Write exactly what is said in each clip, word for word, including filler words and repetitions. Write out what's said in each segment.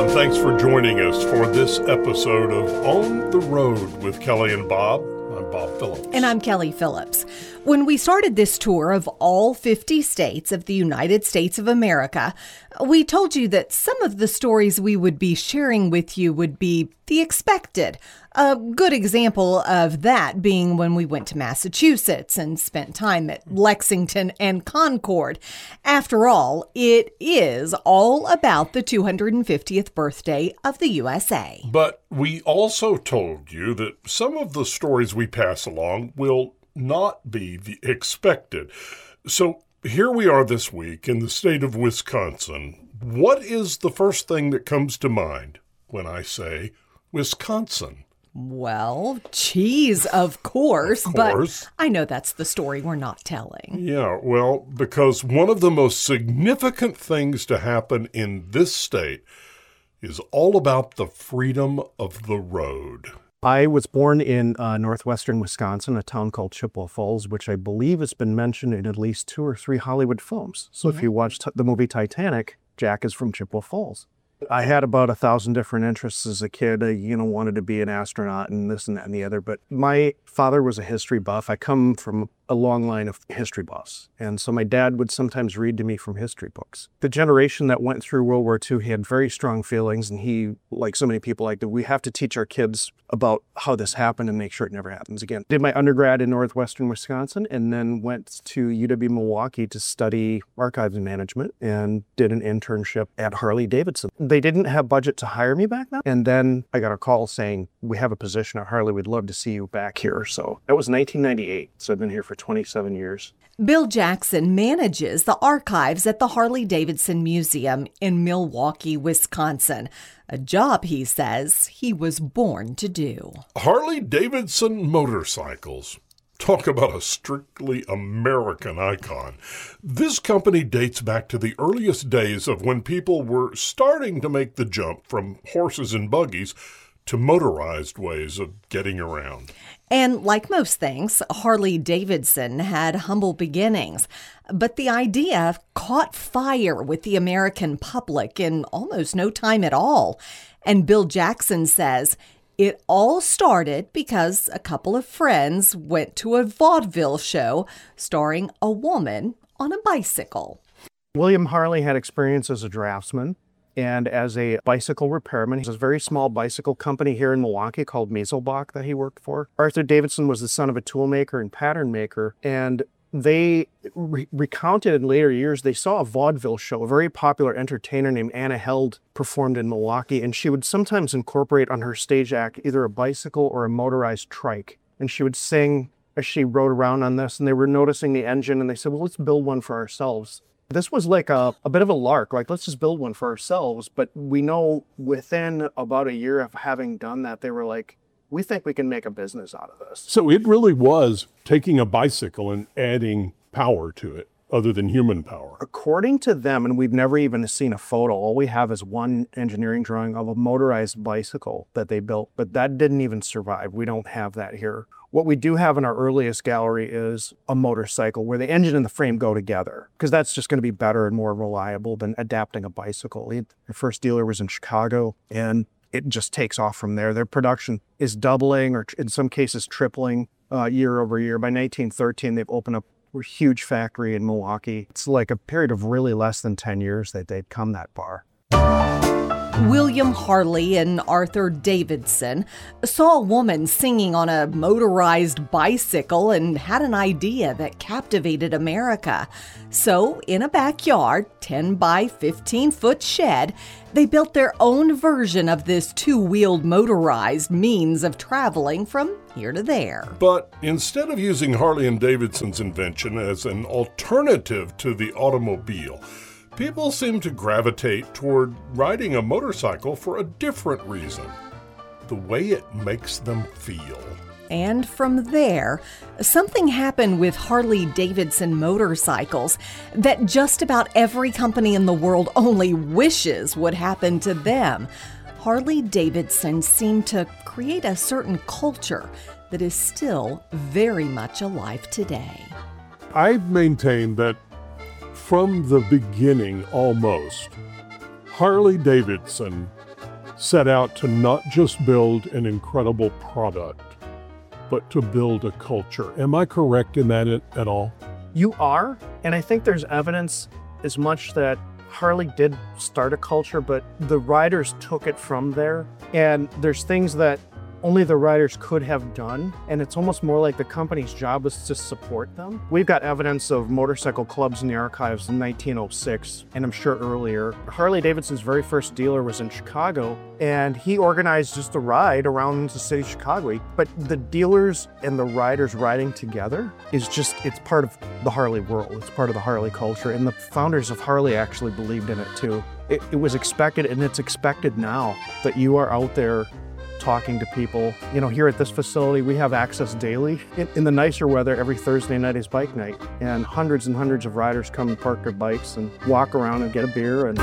and thanks for joining us for this episode of On the Road with Kelly and Bob. I'm Bob Phillips. And I'm Kelly Phillips. When we started this tour of all fifty states of the United States of America, we told you that some of the stories we would be sharing with you would be the expected. A good example of that being when we went to Massachusetts and spent time at Lexington and Concord. After all, it is all about the two hundred fiftieth birthday of the U S A. But we also told you that some of the stories we pass along will not be the expected. So here we are this week in the state of Wisconsin. What is the first thing that comes to mind when I say Wisconsin? Well, cheese, of course, Of course. But I know that's the story we're not telling. Yeah, well, because one of the most significant things to happen in this state is all about the freedom of the road. I was born in uh, northwestern Wisconsin, a town called Chippewa Falls, which I believe has been mentioned in at least two or three Hollywood films. So mm-hmm. if you watch t- the movie Titanic, Jack is from Chippewa Falls. I had about a thousand different interests as a kid. I, you know, wanted to be an astronaut and this and that and the other. But my father was a history buff. I come from a long line of history buffs. And so my dad would sometimes read to me from history books. The generation that went through World War Two, he had very strong feelings. And he, like so many people like that, we have to teach our kids about how this happened and make sure it never happens again. Did my undergrad in northwestern Wisconsin and then went to U W Milwaukee to study archives and management and did an internship at Harley Davidson. They didn't have budget to hire me back then. And then I got a call saying, we have a position at Harley. We'd love to see you back here. So that was nineteen ninety-eight. So I've been here for twenty-seven years. Bill Jackson manages the archives at the Harley-Davidson Museum in Milwaukee, Wisconsin. A job, he says, he was born to do. Harley-Davidson motorcycles. Talk about a strictly American icon. This company dates back to the earliest days of when people were starting to make the jump from horses and buggies to motorized ways of getting around. And like most things, Harley-Davidson had humble beginnings. But the idea caught fire with the American public in almost no time at all. And Bill Jackson says it all started because a couple of friends went to a vaudeville show starring a woman on a bicycle. William Harley had experience as a draftsman and as a bicycle repairman. He has a very small bicycle company here in Milwaukee called Mieselbach that he worked for. Arthur Davidson was the son of a tool maker and pattern maker, and they re- recounted in later years, they saw a vaudeville show. A very popular entertainer named Anna Held performed in Milwaukee, and she would sometimes incorporate on her stage act either a bicycle or a motorized trike. And she would sing as she rode around on this, and they were noticing the engine, and they said, well, let's build one for ourselves. This was like a, a bit of a lark, like let's just build one for ourselves. But we know within about a year of having done that, they were like, we think we can make a business out of this. So it really was taking a bicycle and adding power to it other than human power. According to them, and we've never even seen a photo, all we have is one engineering drawing of a motorized bicycle that they built, but that didn't even survive. We don't have that here. What we do have in our earliest gallery is a motorcycle where the engine and the frame go together, because that's just going to be better and more reliable than adapting a bicycle. The first dealer was in Chicago, and it just takes off from there. Their production is doubling, or in some cases tripling uh, year over year. By nineteen thirteen, they've opened up a huge factory in Milwaukee. It's like a period of really less than ten years that they'd come that far. William Harley and Arthur Davidson saw a woman singing on a motorized bicycle and had an idea that captivated America. So, in a backyard, ten by fifteen foot shed, they built their own version of this two-wheeled motorized means of traveling from here to there. But instead of using Harley and Davidson's invention as an alternative to the automobile, people seem to gravitate toward riding a motorcycle for a different reason: the way it makes them feel. And from there, something happened with Harley-Davidson motorcycles that just about every company in the world only wishes would happen to them. Harley-Davidson seemed to create a certain culture that is still very much alive today. I've maintained that from the beginning almost, Harley-Davidson set out to not just build an incredible product, but to build a culture. Am I correct in that at all? You are, and I think there's evidence as much that Harley did start a culture, but the riders took it from there. And there's things that only the riders could have done, and it's almost more like the company's job was to support them. We've got evidence of motorcycle clubs in the archives in nineteen oh six, and I'm sure earlier. Harley-Davidson's very first dealer was in Chicago, and he organized just a ride around the city of Chicago. But the dealers and the riders riding together is just, it's part of the Harley world. It's part of the Harley culture, and the founders of Harley actually believed in it too. It, it was expected, and it's expected now that you are out there talking to people. You know, here at this facility, we have access daily. In, in the nicer weather, every Thursday night is bike night, and hundreds and hundreds of riders come and park their bikes and walk around and get a beer. And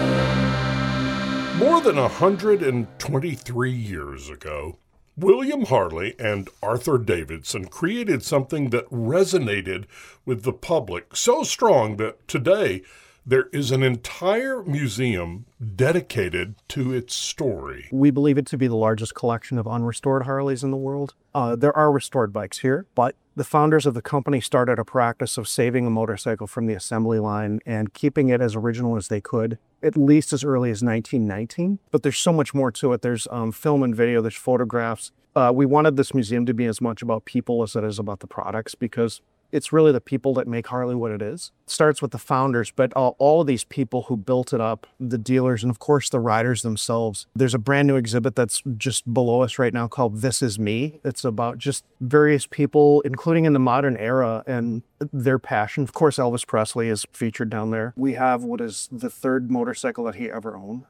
more than one hundred twenty-three years ago, William Harley and Arthur Davidson created something that resonated with the public so strong that today there is an entire museum dedicated to its story. We believe it to be the largest collection of unrestored Harleys in the world. Uh, there are restored bikes here, but the founders of the company started a practice of saving a motorcycle from the assembly line and keeping it as original as they could, at least as early as nineteen nineteen. But there's so much more to it. There's um, film and video, there's photographs. Uh, we wanted this museum to be as much about people as it is about the products, because it's really the people that make Harley what it is. It starts with the founders, but all, all of these people who built it up, the dealers, and of course the riders themselves. There's a brand new exhibit that's just below us right now called This Is Me. It's about just various people, including in the modern era, and their passion. Of course, Elvis Presley is featured down there. We have what is the third motorcycle that he ever owned.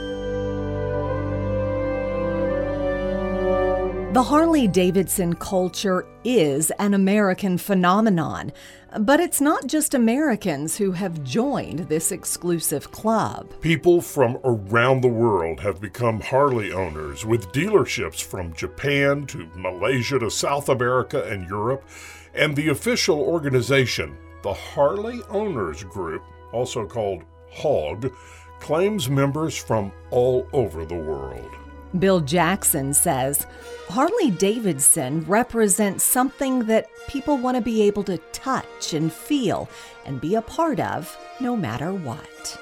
The Harley-Davidson culture is an American phenomenon, but it's not just Americans who have joined this exclusive club. People from around the world have become Harley owners, with dealerships from Japan to Malaysia to South America and Europe, and the official organization, the Harley Owners Group, also called HOG, claims members from all over the world. Bill Jackson says, Harley-Davidson represents something that people want to be able to touch and feel and be a part of no matter what.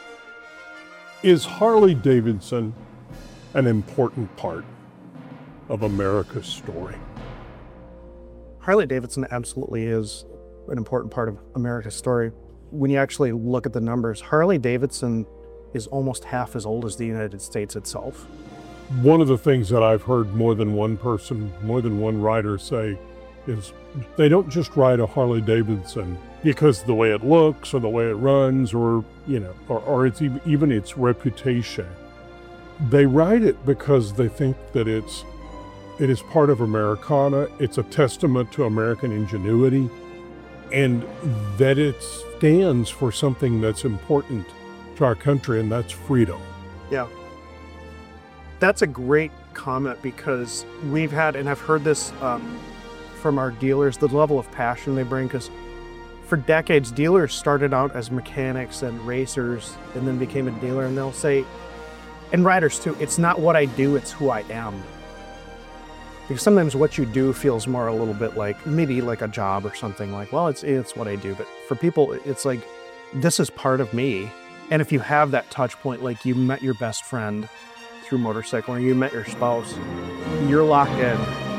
Is Harley-Davidson an important part of America's story? Harley-Davidson absolutely is an important part of America's story. When you actually look at the numbers, Harley-Davidson is almost half as old as the United States itself. One of the things that I've heard more than one person, more than one rider say is they don't just ride a Harley-Davidson because the way it looks or the way it runs or, you know, or, or it's even, even its reputation. They ride it because they think that it's it is part of Americana, it's a testament to American ingenuity, and that it stands for something that's important to our country, and that's freedom. Yeah. That's a great comment, because we've had, and I've heard this um, from our dealers, the level of passion they bring, because for decades, dealers started out as mechanics and racers and then became a dealer, and they'll say, and riders too, it's not what I do, it's who I am. Because sometimes what you do feels more a little bit like, maybe like a job or something, like, well, it's, it's what I do. But for people, it's like, this is part of me. And if you have that touch point, like you met your best friend through motorcycle, or you met your spouse, you're locked in.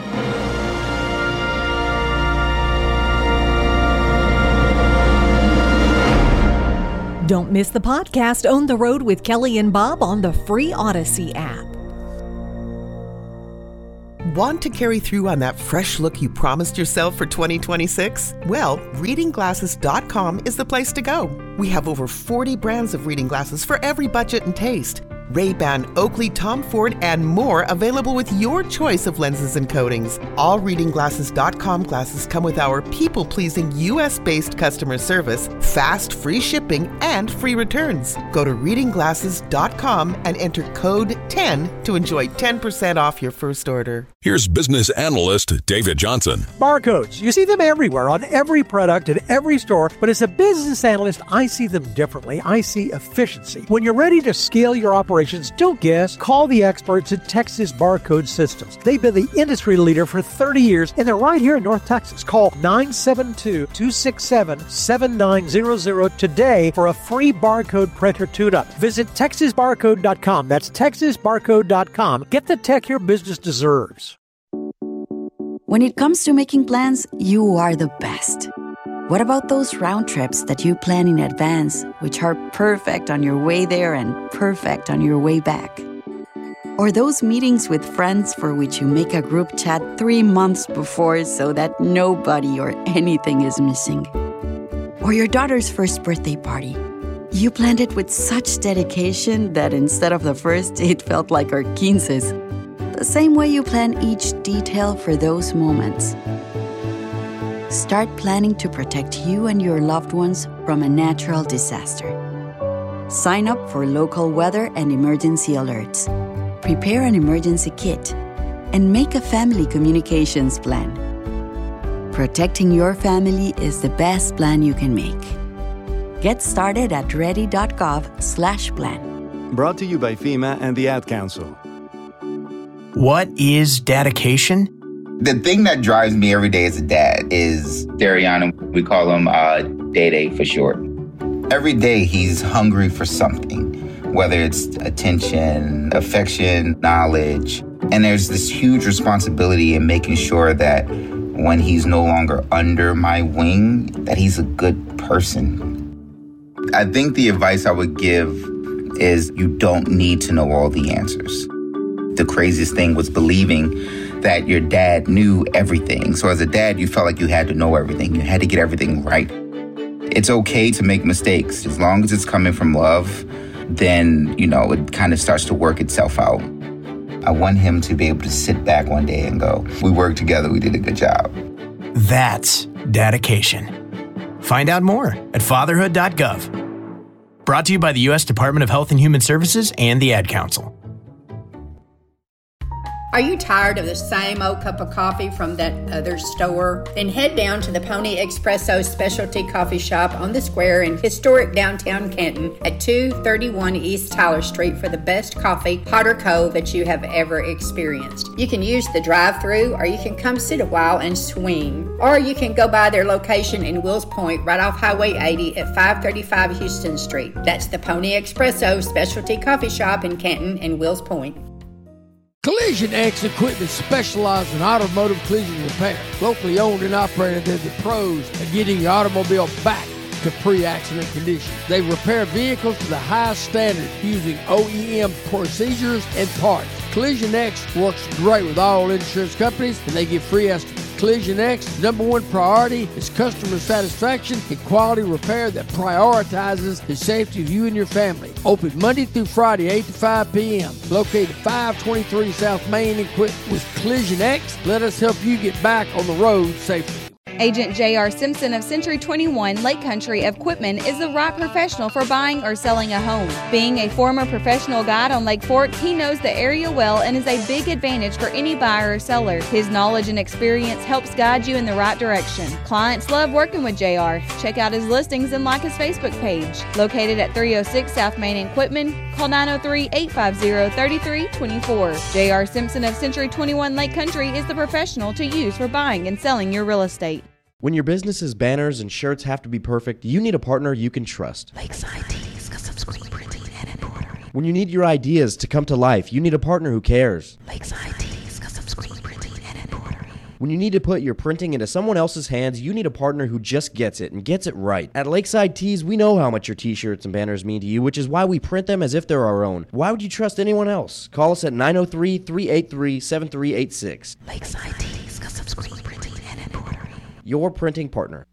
Don't miss the podcast On the Road with Kelly and Bob on the free Odyssey app. Want to carry through on that fresh look you promised yourself for twenty twenty-six? Well, reading glasses dot com is the place to go. We have over forty brands of reading glasses for every budget and taste. Ray-Ban, Oakley, Tom Ford, and more available with your choice of lenses and coatings. All reading glasses dot com glasses come with our people-pleasing U S-based customer service, fast free shipping, and free returns. Go to reading glasses dot com and enter code ten to enjoy ten percent off your first order. Here's business analyst David Johnson. Barcodes. You see them everywhere on every product in every store, but as a business analyst, I see them differently. I see efficiency. When you're ready to scale your operation operations, don't guess. Call the experts at Texas Barcode Systems. They've been the industry leader for thirty years, and they're right here in North Texas. Call nine seven two, two six seven, seven nine zero zero today for a free barcode printer tune-up. Visit texas barcode dot com. That's texas barcode dot com. Get the tech your business deserves. When it comes to making plans, you are the best. What about those round trips that you plan in advance, which are perfect on your way there and perfect on your way back? Or those meetings with friends for which you make a group chat three months before so that nobody or anything is missing? Or your daughter's first birthday party. You planned it with such dedication that instead of the first, it felt like our quinces. The same way you plan each detail for those moments. Start planning to protect you and your loved ones from a natural disaster. Sign up for local weather and emergency alerts. Prepare an emergency kit. And make a family communications plan. Protecting your family is the best plan you can make. Get started at ready.gov slash plan. Brought to you by FEMA and the Ad Council. What is dedication? The thing that drives me every day as a dad is Dariana. We call him uh, Day-Day for short. Every day he's hungry for something, whether it's attention, affection, knowledge. And there's this huge responsibility in making sure that when he's no longer under my wing, that he's a good person. I think the advice I would give is you don't need to know all the answers. The craziest thing was believing that your dad knew everything. So as a dad, you felt like you had to know everything. You had to get everything right. It's okay to make mistakes. As long as it's coming from love, then, you know, it kind of starts to work itself out. I want him to be able to sit back one day and go, we worked together, we did a good job. That's dedication. Find out more at fatherhood dot gov. Brought to you by the U S Department of Health and Human Services and the Ad Council. Are you tired of the same old cup of coffee from that other store? Then head down to the Pony Espresso Specialty Coffee Shop on the square in historic downtown Canton at two thirty-one East Tyler Street for the best coffee, hot or cold, that you have ever experienced. You can use the drive-thru, or you can come sit a while and swing. Or you can go by their location in Wills Point right off Highway eighty at five thirty-five Houston Street. That's the Pony Espresso Specialty Coffee Shop in Canton and Wills Point. Collision X Equipment specializes in automotive collision repair. Locally owned and operated, they're the pros at getting your automobile back to pre-accident condition. They repair vehicles to the highest standard using O E M procedures and parts. Collision X works great with all insurance companies, and they give free estimates. Collision X, number one priority is customer satisfaction and quality repair that prioritizes the safety of you and your family. Open Monday through Friday, eight to five p.m. Located five twenty-three South Main, equipped with Collision X. Let us help you get back on the road safely. Agent J R Simpson of Century twenty-one Lake Country of Quitman is the right professional for buying or selling a home. Being a former professional guide on Lake Fork, he knows the area well and is a big advantage for any buyer or seller. His knowledge and experience helps guide you in the right direction. Clients love working with J R. Check out his listings and like his Facebook page. Located at three oh six South Main in Quitman, call nine oh three, eight five oh, three three two four. J R Simpson of Century twenty-one Lake Country is the professional to use for buying and selling your real estate. When your business's banners and shirts have to be perfect, you need a partner you can trust. Lakeside Tees, custom screen printing and embroidery. When you need your ideas to come to life, you need a partner who cares. Lakeside Tees, custom screen printing and embroidery. When you need to put your printing into someone else's hands, you need a partner who just gets it and gets it right. At Lakeside Tees, we know how much your t-shirts and banners mean to you, which is why we print them as if they're our own. Why would you trust anyone else? Call us at nine oh three, three eight three, seven three eight six. Lakeside Tees, custom screen printing and embroidery. Your printing partner.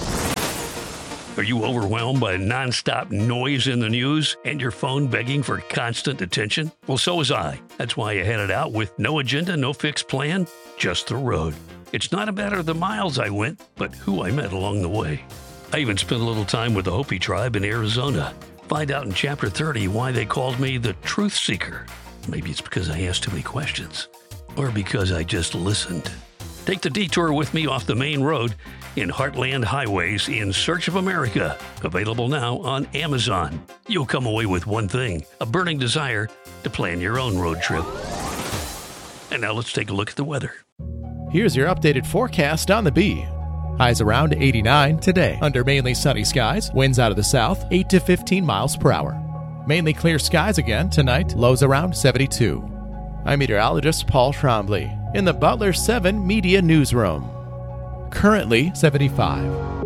Are you overwhelmed by nonstop noise in the news and your phone begging for constant attention? Well, so was I. That's why I headed out with no agenda, no fixed plan, just the road. It's not a matter of the miles I went, but who I met along the way. I even spent a little time with the Hopi tribe in Arizona. Find out in Chapter thirty why they called me the Truth Seeker. Maybe it's because I asked too many questions, or because I just listened. Take the detour with me off the main road in Heartland Highways in Search of America. Available now on Amazon. You'll come away with one thing, a burning desire to plan your own road trip. And now let's take a look at the weather. Here's your updated forecast on the Bee. Highs around eighty-nine today, under mainly sunny skies, winds out of the south, eight to fifteen miles per hour. Mainly clear skies again tonight, lows around seventy-two. I'm meteorologist Paul Trombley in the Butler seven Media Newsroom. Currently seventy-five.